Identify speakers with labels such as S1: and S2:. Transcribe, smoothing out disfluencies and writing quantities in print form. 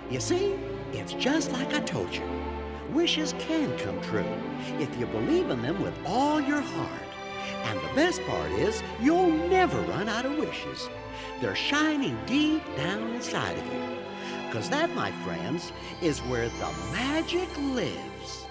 S1: You see, it's just like I told you. Wishes can come true if you believe in them with all your heart. And the best part is, you'll never run out of wishes. They're shining deep down inside of you. 'Cause that, my friends, is where the magic lives.